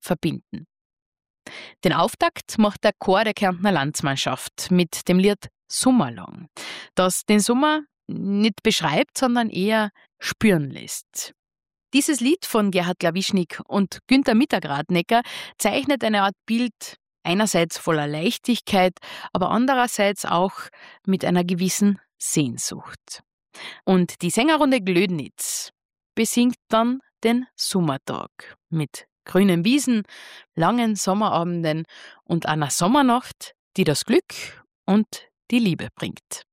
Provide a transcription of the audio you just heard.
verbinden. Den Auftakt macht der Chor der Kärntner Landsmannschaft mit dem Lied Summerlang, das den Sommer nicht beschreibt, sondern eher spüren lässt. Dieses Lied von Gerhard Klawischnik und Günter Mittag-Radnecker zeichnet eine Art Bild, einerseits voller Leichtigkeit, aber andererseits auch mit einer gewissen Sehnsucht. Und die Sängerrunde Glödnitz besingt dann den Sommertag mit grünen Wiesen, langen Sommerabenden und einer Sommernacht, die das Glück und die Liebe bringt.